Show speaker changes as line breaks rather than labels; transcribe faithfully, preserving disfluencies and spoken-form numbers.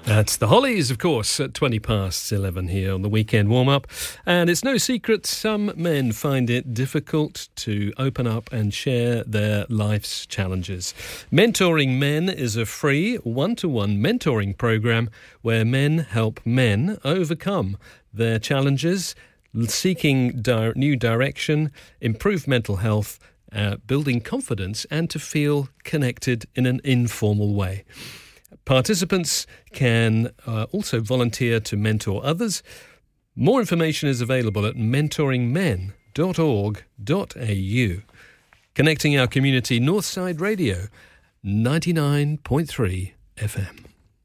That's the Hollies, of course, at twenty past eleven here on the weekend warm-up. And it's no secret some men find it difficult to open up and share their life's challenges. Mentoring Men is a free one-to-one mentoring program where men help men overcome their challenges, seeking di- new direction, improve mental health, uh, building confidence, and to feel connected in an informal way. Participants can uh, also volunteer to mentor others. More information is available at mentoring men dot org dot a u. Connecting our community, Northside Radio, ninety-nine point three F M.